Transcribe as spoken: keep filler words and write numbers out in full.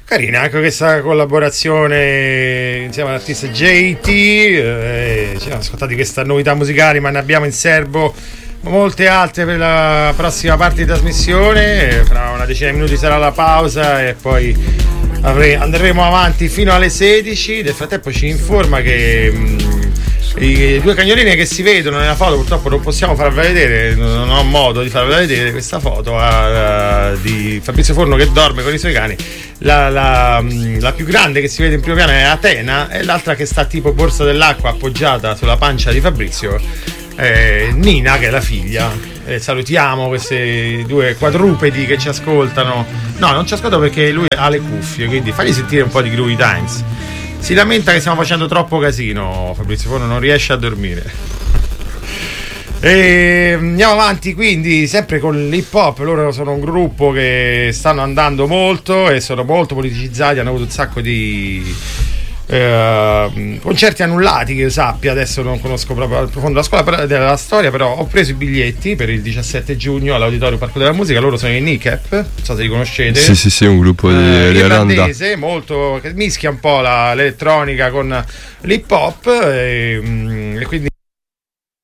Carina anche questa collaborazione insieme all'artista J T, eh, ci siamo ascoltati questa novità musicale, ma ne abbiamo in serbo molte altre per la prossima parte di trasmissione. Fra una decina di minuti sarà la pausa e poi avre- andremo avanti fino alle sedici. Nel frattempo ci informa che mh, i due cagnolini che si vedono nella foto, purtroppo non possiamo farvela vedere, non ho modo di farvela vedere questa foto uh, di Fabrizio Forno che dorme con i suoi cani. La, la, la più grande che si vede in primo piano è Atena e l'altra che sta tipo borsa dell'acqua appoggiata sulla pancia di Fabrizio è Nina, che è la figlia. Eh, salutiamo questi due quadrupedi che ci ascoltano. No, non ci ascoltano perché lui ha le cuffie, quindi fagli sentire un po' di Groovy Times. Si lamenta che stiamo facendo troppo casino, Fabrizio Forno non riesce a dormire. E andiamo avanti quindi sempre con l'hip hop. Loro sono un gruppo che stanno andando molto e sono molto politicizzati, hanno avuto un sacco di eh, concerti annullati che io sappia. Adesso non conosco proprio al profondo la scuola della storia, però ho preso i biglietti per il diciassette giugno all'Auditorio Parco della Musica. Loro sono i Nicap, non so se li conoscete. Sì sì sì, un gruppo di eh, irlandese molto che mischia un po' la, l'elettronica con l'hip hop e, e quindi